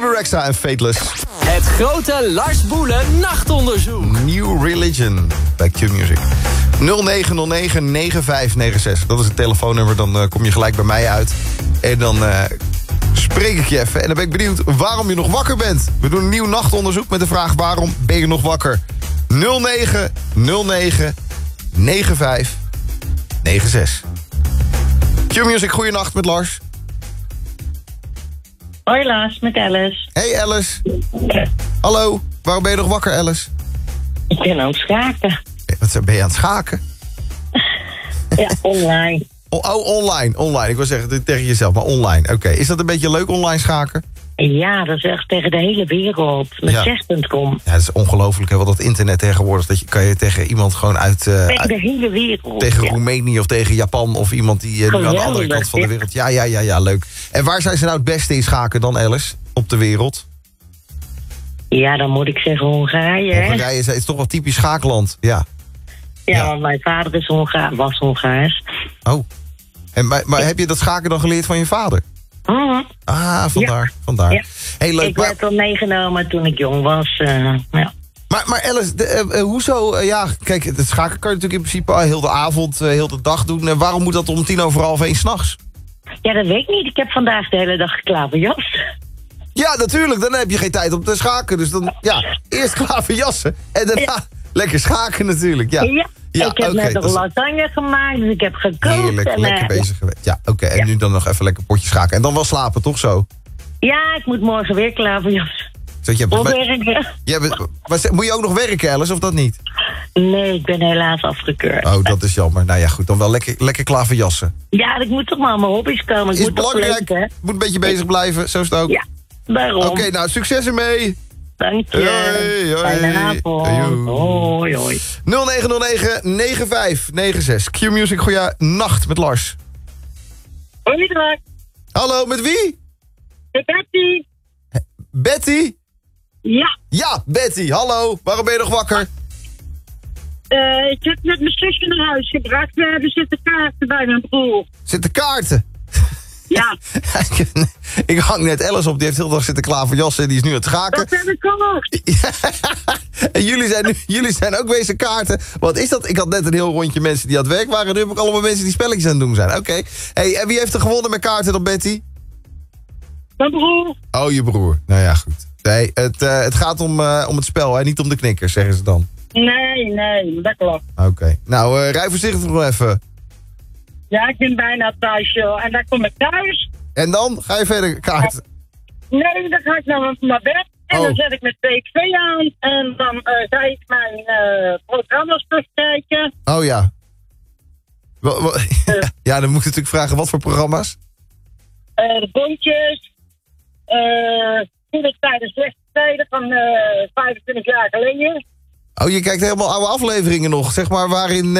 Bebe Rexha en Fateless. Het grote Lars Boelen nachtonderzoek. New Religion bij Q-Music. 0909-9596. Dat is het telefoonnummer, dan kom je gelijk bij mij uit. En dan spreek ik je even. En dan ben ik benieuwd waarom je nog wakker bent. We doen een nieuw nachtonderzoek met de vraag: waarom ben je nog wakker? 0909-9596. Q-Music, goeienacht met Lars. Hoi Lars, met Alice. Hey Alice. Hallo, waarom ben je nog wakker, Alice? Ik ben aan het schaken. Wat ben je aan het schaken? Ja, online. Online. Ik wil zeggen tegen jezelf, maar online. Oké. Is dat een beetje leuk, online schaken? Ja, dat is echt tegen de hele wereld. Met chess.com. Ja, dat is ongelooflijk, hè, wat dat internet tegenwoordig. Kan je tegen iemand gewoon uit... tegen de hele wereld. Tegen Roemenië of tegen Japan of iemand die nu aan de andere kant van de wereld... Ja, leuk. En waar zijn ze nou het beste in schaken dan, Alice? Op de wereld? Ja, dan moet ik zeggen Hongarije. Hongarije is toch wel typisch schaakland, ja. Ja, want mijn vader is was Hongaars. Oh. Maar heb je dat schaken dan geleerd van je vader? Ah, vandaar. Ja. Hey, leuk, ik werd al meegenomen toen ik jong was. Ja. Maar Alice, hoezo... kijk, het schaken kan je natuurlijk in principe heel de avond, heel de dag doen. Waarom moet dat om 1:50 s'nachts? Ja, dat weet ik niet. Ik heb vandaag de hele dag klaverjas. Ja, natuurlijk. Dan heb je geen tijd om te schaken. Dus dan, eerst klaverjassen. En daarna lekker schaken natuurlijk. Ja, ik heb net nog lasagne gemaakt, dus ik heb gekookt. Heerlijk, en, lekker bezig geweest. Ja, oké. En nu dan nog even lekker potje schaken. En dan wel slapen, toch zo? Ja, ik moet morgen weer klaverjas. Werken. Moet je ook nog werken, Alice, of dat niet? Nee, ik ben helaas afgekeurd. Oh, dat is jammer. Nou ja, goed. Dan wel lekker klaverjassen. Ja, ik moet toch maar aan mijn hobby's komen. Is belangrijk. Moet een beetje bezig blijven, zo is het ook. Ja, daarom. Oké, nou, succes ermee. Dank je. Hoi. Fijne avond. Hoi. 0909-9596. Q-Music, goeienacht met Lars. Hoi, Lars. Hallo, met wie? Met Betty. Betty? Ja. Ja, Betty. Hallo. Waarom ben je nog wakker? Ik heb net mijn zusje naar huis gebracht. We hebben zitten kaarten bij mijn broer. Zitten kaarten? Ja. Ik hang net Alice op, die heeft heel dag zitten klaverjassen en die is nu aan het schaken. Dat heb ik gehoord. En jullie zijn ook bezig kaarten. Wat is dat? Ik had net een heel rondje mensen die aan het werk waren. En nu heb ik allemaal mensen die spelletjes aan het doen zijn. Oké. Hey, en wie heeft er gewonnen met kaarten dan, Betty? Mijn broer. Oh, je broer. Nou ja, goed. Nee, het gaat om het spel, hè? Niet om de knikkers, zeggen ze dan. Nee, dat klopt. Oké. Nou, rij voorzichtig nog even. Ja, ik ben bijna thuis, joh. En dan kom ik thuis. En dan ga je verder kaarten? Nee, dan ga ik naar mijn bed. En dan zet ik mijn TV aan. En dan ga ik mijn programma's terugkijken. Oh ja. Ja, dan moet ik natuurlijk vragen, wat voor programma's? De boontjes. Goede tijden, slechte tijden van 25 jaar geleden. Oh, je kijkt helemaal oude afleveringen nog. Zeg maar waarin,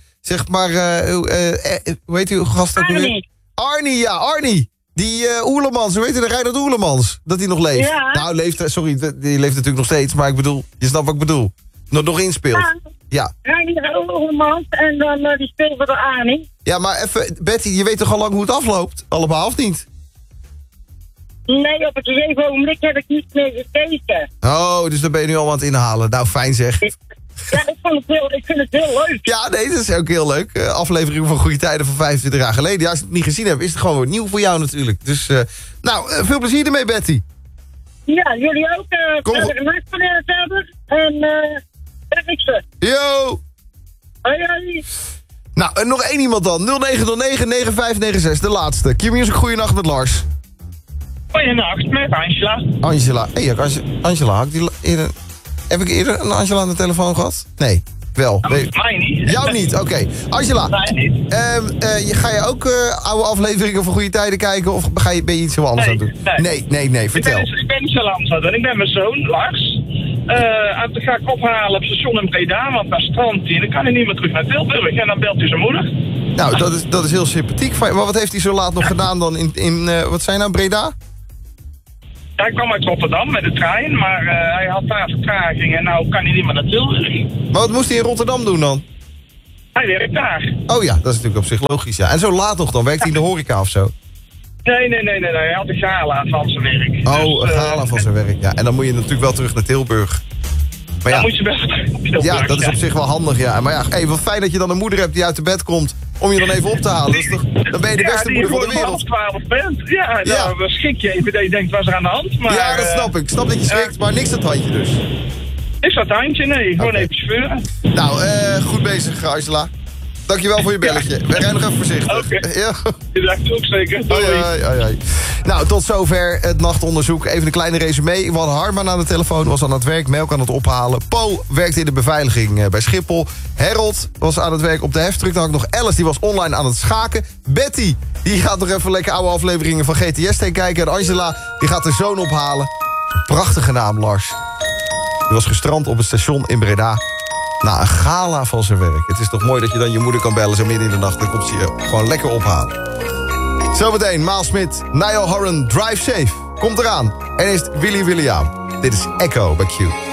hoe heet uw gast ook weer? Arnie. Die Oerlemans, hoe heet hij? Reinhard Oerlemans. Dat hij nog leeft. Ja. Nou, die leeft natuurlijk nog steeds. Maar ik bedoel, je snapt wat ik bedoel. Nog inspeelt. Ja. Reinhard Oerlemans en dan die speelt voor de Arnie. Ja, maar even, Betty, je weet toch al lang hoe het afloopt? Allemaal of niet? Nee, op het gegeven ogenblik heb ik niet meer gekeken. Oh, dus dan ben je nu al aan het inhalen. Nou, fijn zeg. Ja, ik vind het heel leuk. Ja, nee, dat is ook heel leuk. Aflevering van Goede Tijden van 25 jaar geleden. Ja, als je het niet gezien hebt, is het gewoon weer nieuw voor jou natuurlijk. Dus, veel plezier ermee, Betty. Ja, jullie ook. Verder nacht verder. En, zeg ik ze. Yo! Hoi. Nou, nog één iemand dan. 0909-9596, de laatste. Q-Music, goeienacht met Lars. Goeienacht, met Angela. Angela. Hey, Angela, heb ik eerder een Angela aan de telefoon gehad? Nee, wel. Mij niet. Jou niet, oké. Angela, mij niet. Ga je ook oude afleveringen van Goede Tijden kijken? Of ben je iets heel anders aan het doen? Nee, vertel. Ik ben niet zo lang aan het doen. Ik ben mijn zoon, Lars. En dan ga ik ophalen op station in Breda, want dan strandt hij. Dan kan hij niet meer terug naar Tilburg. En dan belt hij zijn moeder. Nou, dat is heel sympathiek. Maar wat heeft hij zo laat nog gedaan dan in wat zijn nou, Breda? Hij kwam uit Rotterdam met de trein, maar hij had daar vertraging en nou kan hij niet meer naar Tilburg. Maar wat moest hij in Rotterdam doen dan? Hij werkt daar. Oh ja, dat is natuurlijk op zich logisch, ja. En zo laat nog dan? Werkt hij in de horeca of zo? Nee. Hij had een gala van zijn werk. Oh, een gala van zijn werk. Ja, en dan moet je natuurlijk wel terug naar Tilburg. Maar Dan ja, moet je best... ja, dat is op zich wel handig, ja. Maar ja, hey, wat fijn dat je dan een moeder hebt die uit de bed komt om je dan even op te halen. Dat is toch, dan ben je de beste moeder van de wereld. Die je 12 bent. Ja, Ja. dan schrik je even dat je denkt, wat is er aan de hand? Maar, Ja, dat snap ik. Ik snap dat je schrikt, maar niks aan het handje dus. Is dat handje? Nee, gewoon Oké. even speuren. Nou, goed bezig, Angela. Dankjewel voor je belletje. Wij rijden nog even voorzichtig. Oké. Ja. Je dacht ook zeker. Doei. Hoi. Nou, tot zover het nachtonderzoek. Even een kleine resume. We hadden Harman aan de telefoon, was aan het werk. Melk aan het ophalen. Po werkte in de beveiliging bij Schiphol. Harold was aan het werk op de heftruck. Dan had ik nog Alice, die was online aan het schaken. Betty, die gaat nog even lekker oude afleveringen van GTS kijken. En Angela, die gaat de zoon ophalen. Prachtige naam, Lars. Die was gestrand op het station in Breda. Na een gala van zijn werk. Het is toch mooi dat je dan je moeder kan bellen zo midden in de nacht. Dan komt ze je gewoon lekker ophalen. Zometeen Maal Smit, Niall Horan, Drive Safe. Komt eraan. En is het Willy William. Dit is Echo bij Q.